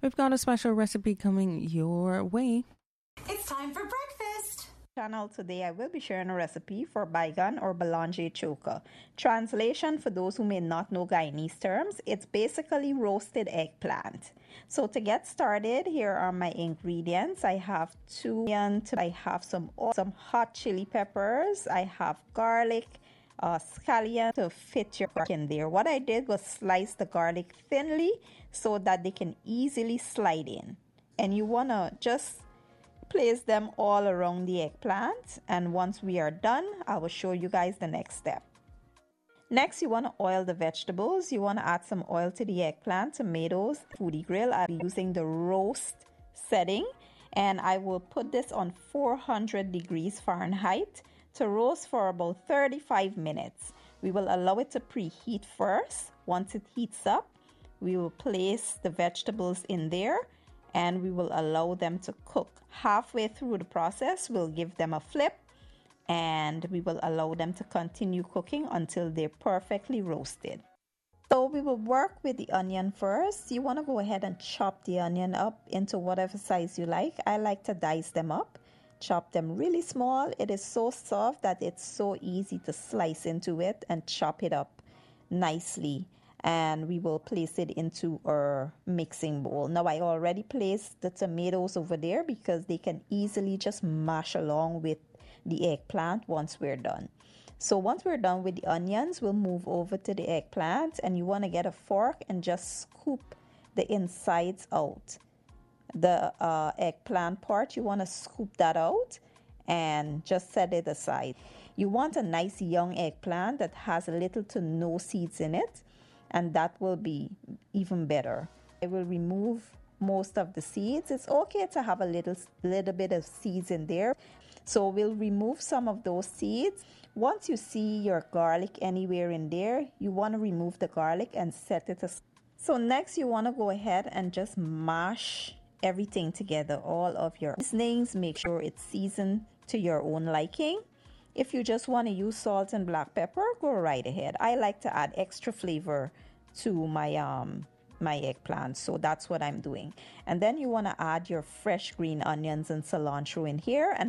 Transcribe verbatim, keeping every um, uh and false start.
We've got a special recipe coming your way. It's time for breakfast. Channel today I will be sharing a recipe for baigan or belanger choka. Translation for those who may not know Guyanese terms, it's basically roasted eggplant. So to get started, here are my ingredients. I have two onions, I have some oil, some hot chili peppers, I have garlic, uh, scallion to fit your garlic in there. What I did was slice the garlic thinly so that they can easily slide in. And you want to just place them all around the eggplant, and once we are done, I will show you guys the next step. Next, you want to oil the vegetables. You want to add some oil to the eggplant, tomatoes, foodie grill. I'll be using the roast setting, and I will put this on four hundred degrees Fahrenheit to roast for about thirty-five minutes. We will allow it to preheat first. Once it heats up, we will place the vegetables in there and we will allow them to cook. Halfway through the process, we'll give them a flip and we will allow them to continue cooking until they're perfectly roasted. So we will work with the onion first. You want to go ahead and chop the onion up into whatever size you like. I like to dice them up, chop them really small. It is so soft that it's so easy to slice into it and chop it up nicely. And we will place it into our mixing bowl. Now I already placed the tomatoes over there because they can easily just mash along with the eggplant once we're done. So once we're done with the onions, we'll move over to the eggplant, and you want to get a fork and just scoop the insides out. The uh, eggplant part, you want to scoop that out and just set it aside. You want a nice young eggplant that has a little to no seeds in it, and that will be even better. I will remove most of the seeds. It's okay to have a little little bit of seeds in there. So we'll remove some of those seeds. Once you see your garlic anywhere in there, you want to remove the garlic and set it aside. So next you want to go ahead and just mash everything together, all of your seasonings. Make sure it's seasoned to your own liking. If you just want to use salt and black pepper, go right ahead. I like to add extra flavor to my um my eggplant, so that's what I'm doing. And then you want to add your fresh green onions and cilantro in here, and